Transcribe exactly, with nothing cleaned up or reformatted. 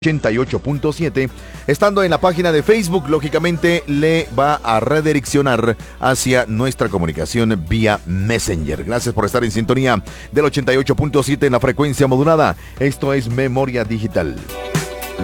ochenta y ocho punto siete. Estando en la página de Facebook, lógicamente le va a redireccionar hacia nuestra comunicación vía Messenger. Gracias por estar en sintonía del ochenta y ocho punto siete en la frecuencia modulada. Esto es Memoria Digital.